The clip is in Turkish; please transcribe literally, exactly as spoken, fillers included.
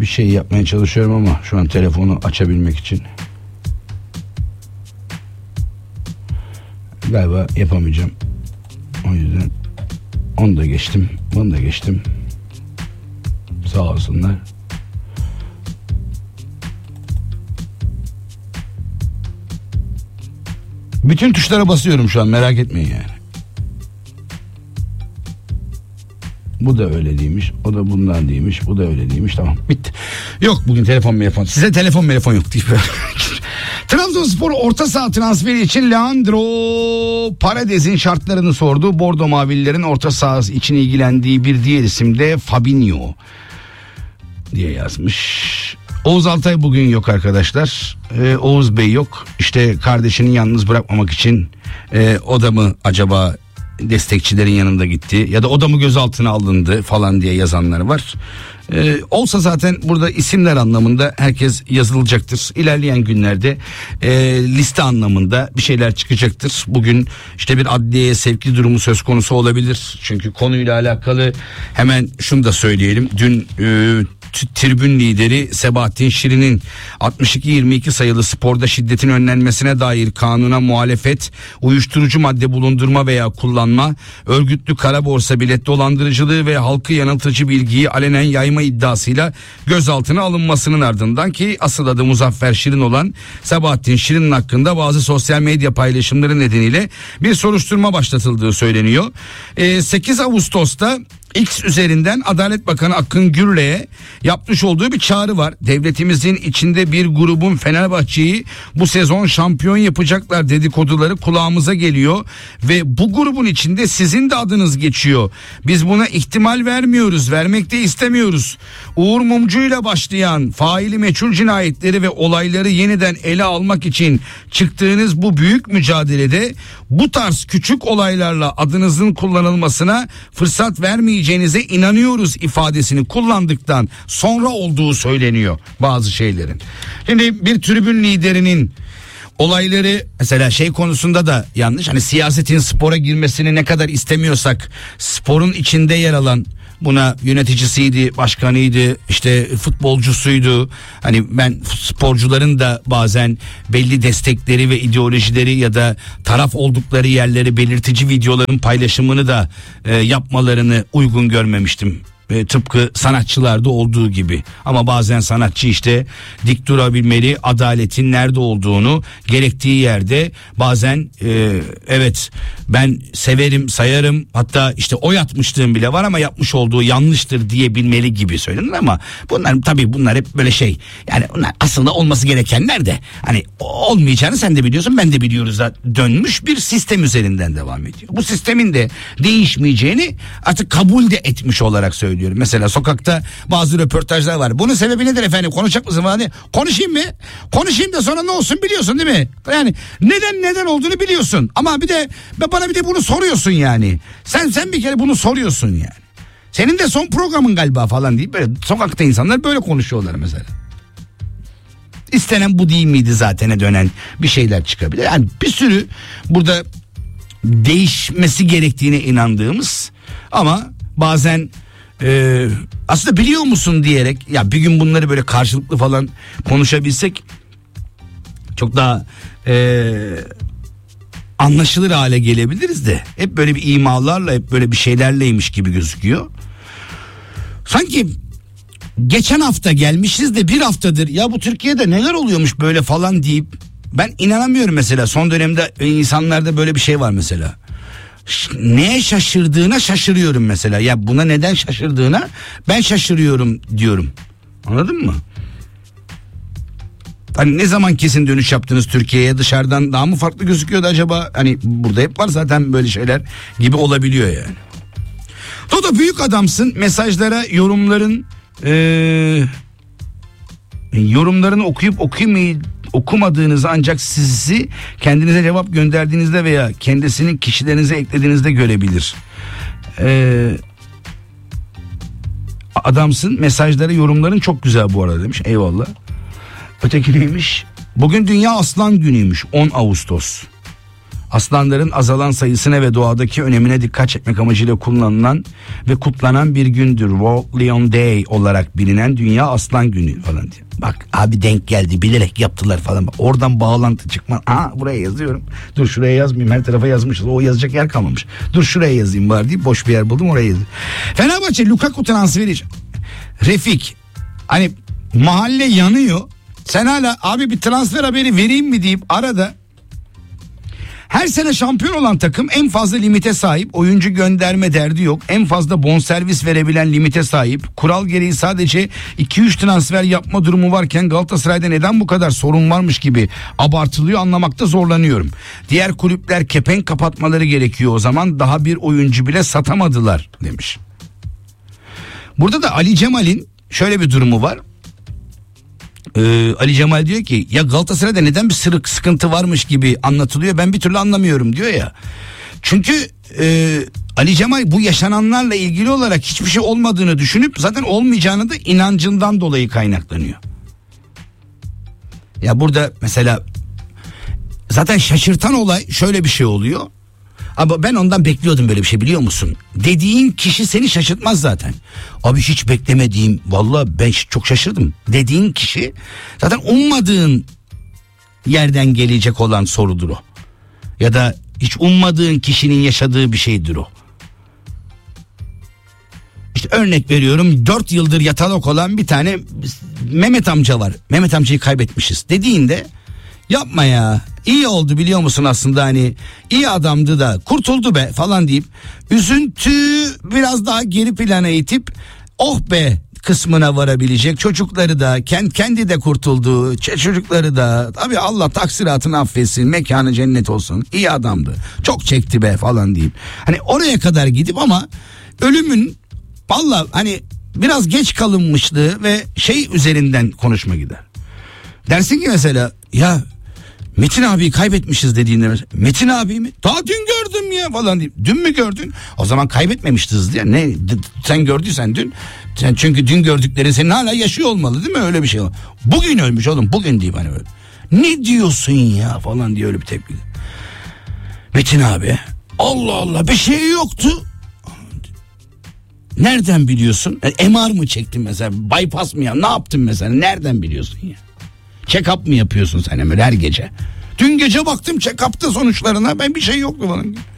bir şey yapmaya çalışıyorum ama şu an telefonu açabilmek için galiba yapamayacağım. O yüzden onu da geçtim, bunu da geçtim. Sağ olsunlar. Bütün tuşlara basıyorum şu an, merak etmeyin yani. Bu da öyle değilmiş, o da bundan değilmiş, bu da öyle değilmiş, tamam bitti. Yok bugün telefon telefon, size telefon telefon yok deyip Trabzonspor orta saha transferi için Leandro Paredes'in şartlarını sordu. Bordo Mavililerin orta sahası için ilgilendiği bir diğer isim de Fabinho diye yazmış. Oğuz Altay bugün yok arkadaşlar. Ee, Oğuz Bey yok. İşte kardeşini yalnız bırakmamak için e, o da mı acaba destekçilerin yanında gitti ya da o da mı gözaltına alındı falan diye yazanlar var. Ee, olsa zaten burada isimler anlamında herkes yazılacaktır. İlerleyen günlerde e, liste anlamında bir şeyler çıkacaktır. Bugün işte bir adliyeye sevki durumu söz konusu olabilir. Çünkü konuyla alakalı hemen şunu da söyleyelim. Dün e, tribün lideri Sebahattin Şirin'in altmış iki yirmi iki sayılı sporda şiddetin önlenmesine dair kanuna muhalefet, uyuşturucu madde bulundurma veya kullanma, örgütlü kara borsa bilet dolandırıcılığı ve halkı yanıltıcı bilgiyi alenen yayma iddiasıyla gözaltına alınmasının ardından, ki asıl adı Muzaffer Şirin olan Sebahattin Şirin'in hakkında bazı sosyal medya paylaşımları nedeniyle bir soruşturma başlatıldığı söyleniyor. E, sekiz Ağustos'ta X üzerinden Adalet Bakanı Akın Gürlek'e yapmış olduğu bir çağrı var. Devletimizin içinde bir grubun Fenerbahçe'yi bu sezon şampiyon yapacaklar dedikoduları kulağımıza geliyor ve bu grubun içinde sizin de adınız geçiyor. Biz buna ihtimal vermiyoruz, vermek de istemiyoruz. Uğur Mumcu ile başlayan faili meçhul cinayetleri ve olayları yeniden ele almak için çıktığınız bu büyük mücadelede bu tarz küçük olaylarla adınızın kullanılmasına fırsat vermeyeceğinize inanıyoruz ifadesini kullandıktan sonra olduğu söyleniyor bazı şeylerin. Şimdi bir tribün liderinin olayları mesela şey konusunda da yanlış. Hani siyasetin spora girmesini ne kadar istemiyorsak, sporun içinde yer alan, buna yöneticisiydi, başkanıydı, işte futbolcusuydu. Hani ben sporcuların da bazen belli destekleri ve ideolojileri ya da taraf oldukları yerleri belirtici videoların paylaşımını da e, yapmalarını uygun görmemiştim. E, tıpkı sanatçılarda olduğu gibi. Ama bazen sanatçı işte dik durabilmeli, adaletin nerede olduğunu gerektiği yerde bazen e, evet ben severim, sayarım, hatta işte oy atmışlığım bile var ama yapmış olduğu yanlıştır diyebilmeli gibi söylenir. Ama bunlar tabii bunlar hep böyle şey, yani bunlar aslında olması gerekenler de hani olmayacağını sen de biliyorsun, ben de biliyoruz da dönmüş bir sistem üzerinden devam ediyor. Bu sistemin de değişmeyeceğini artık kabul de etmiş olarak söylüyorum. Mesela sokakta bazı röportajlar var. Bunun sebebi nedir efendim? Konuşacak mısın falan diye. Konuşayım mı? Konuşayım da sonra ne olsun biliyorsun değil mi? Yani neden neden olduğunu biliyorsun. Ama bir de bana bir de bunu soruyorsun yani. Sen sen bir kere bunu soruyorsun yani. Senin de son programın galiba falan deyip böyle sokakta insanlar böyle konuşuyorlar mesela. İstenen bu değil miydi zatene dönen bir şeyler çıkabilir. Yani bir sürü burada değişmesi gerektiğine inandığımız ama bazen Ee, aslında biliyor musun diyerek ya bir gün bunları böyle karşılıklı falan konuşabilsek çok daha e, anlaşılır hale gelebiliriz de hep böyle bir imalarla, hep böyle bir şeylerleymiş gibi gözüküyor. Sanki geçen hafta gelmişiz de bir haftadır ya bu Türkiye'de neler oluyormuş böyle falan deyip ben inanamıyorum. Mesela son dönemde insanlarda böyle bir şey var mesela. Neye şaşırdığına şaşırıyorum mesela. Ya buna neden şaşırdığına ben şaşırıyorum diyorum. Anladın mı? Hani ne zaman kesin dönüş yaptınız Türkiye'ye, dışarıdan daha mı farklı gözüküyordu acaba? Hani burada hep var zaten böyle şeyler gibi olabiliyor yani. Dodo büyük adamsın. Mesajlara yorumların ee, yorumlarını okuyup okuyamayı okumadığınızı, ancak sizi kendinize cevap gönderdiğinizde veya kendisini kişilerinize eklediğinizde görebilir. Ee, adamsın, mesajları yorumların çok güzel bu arada demiş. Eyvallah. Öteki neymiş? Bugün Dünya Aslan Günü'ymüş, on Ağustos. Aslanların azalan sayısına ve doğadaki önemine dikkat çekmek amacıyla kullanılan ve kutlanan bir gündür. World Lion Day olarak bilinen Dünya Aslan Günü falan diye. Bak abi denk geldi, bilerek yaptılar falan. Oradan bağlantı çıkma. Aa buraya yazıyorum. Dur şuraya yazmayayım, her tarafa yazmışız. O yazacak yer kalmamış. Dur şuraya yazayım bari diye boş bir yer buldum, oraya yazayım. Fenerbahçe Lukaku transferi. Refik hani mahalle yanıyor. Sen hala abi bir transfer haberi vereyim mi deyip arada. Her sene şampiyon olan takım en fazla limite sahip, oyuncu gönderme derdi yok. En fazla bonservis verebilen limite sahip. Kural gereği sadece iki üç transfer yapma durumu varken Galatasaray'da neden bu kadar sorun varmış gibi abartılıyor, anlamakta zorlanıyorum. Diğer kulüpler kepenk kapatmaları gerekiyor, o zaman daha bir oyuncu bile satamadılar demiş. Burada da Ali Cemal'in şöyle bir durumu var. Ee, Ali Cemal diyor ki ya Galatasaray'da neden bir sırık sıkıntı varmış gibi anlatılıyor, ben bir türlü anlamıyorum diyor ya. Çünkü e, Ali Cemal bu yaşananlarla ilgili olarak hiçbir şey olmadığını düşünüp zaten olmayacağını da inancından dolayı kaynaklanıyor. Ya burada mesela zaten şaşırtan olay şöyle bir şey oluyor. Ama ben ondan bekliyordum böyle bir şey, biliyor musun? Dediğin kişi seni şaşırtmaz zaten. Abi hiç beklemediğim, vallahi ben çok şaşırdım. Dediğin kişi zaten ummadığın yerden gelecek olan sorudur o. Ya da hiç ummadığın kişinin yaşadığı bir şeydir o. İşte örnek veriyorum, dört yıldır yatalak olan bir tane Mehmet amca var. Mehmet amcayı kaybetmişiz dediğinde yapma ya, iyi oldu biliyor musun aslında, hani iyi adamdı da kurtuldu be falan deyip üzüntüyü biraz daha geri plana itip oh be kısmına varabilecek, çocukları da kendi de kurtuldu, çocukları da tabii Allah taksiratını affetsin, mekanı cennet olsun, iyi adamdı, çok çekti be falan deyip hani oraya kadar gidip ama ölümün vallahi hani biraz geç kalınmışlığı ve şey üzerinden konuşma gider. Dersin ki mesela ya Metin abiyi kaybetmişiz dediğinde mesela, Metin abi mi? Daha dün gördüm ya falan deyip, dün mü gördün? O zaman kaybetmemiştiz diye. Ne sen gördüysen dün, sen çünkü dün gördüklerin senin hala yaşıyor olmalı değil mi, öyle bir şey. Bugün ölmüş oğlum, bugün deyip hani böyle. Ne diyorsun ya falan diye öyle bir tepki. Metin abi Allah Allah bir şey yoktu. Nereden biliyorsun? M R mı çektin mesela? Bypass mı ya? Ne yaptın mesela? Nereden biliyorsun ya? Check-up mı yapıyorsun sen hemen her gece? Dün gece baktım check-up'ta sonuçlarına, ben bir şey yoktu falan.